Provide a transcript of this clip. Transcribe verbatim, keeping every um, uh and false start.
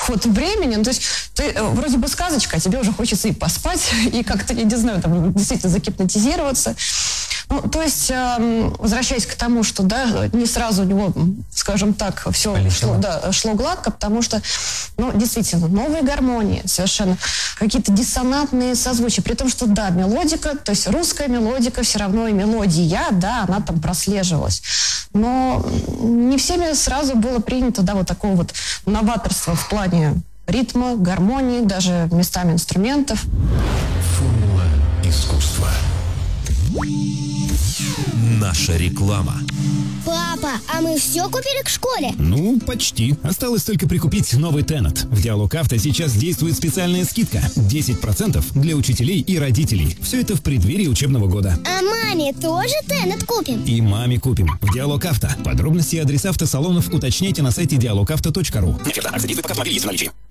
промежутках вот времени, ну, то есть ты вроде бы сказочка, а тебе уже хочется и поспать, и как-то, я не знаю, там действительно загипнотизироваться. Ну, то есть, э, возвращаясь к тому, что, да, не сразу у него, скажем так, все шло, да, шло гладко, потому что, ну, действительно, новые гармонии, совершенно какие-то диссонантные созвучия, при том, что, да, мелодика, то есть русская мелодика все равно и мелодия, да, она там прослеживалась. Но не всеми сразу было принято, да, вот такого вот новаторства в плане ритма, гармонии, даже местами инструментов. Формула искусства. Наша реклама. Папа, а мы все купили к школе? Ну, почти. Осталось только прикупить новый Тенет. В Диалог Авто сейчас действует специальная скидка. десять процентов для учителей и родителей. Все это в преддверии учебного года. А маме тоже Тенет купим? И маме купим. В Диалог Авто. Подробности и адреса автосалонов уточняйте на сайте диалог авто точка ру. Акция действует, пока автомобиль есть в наличии.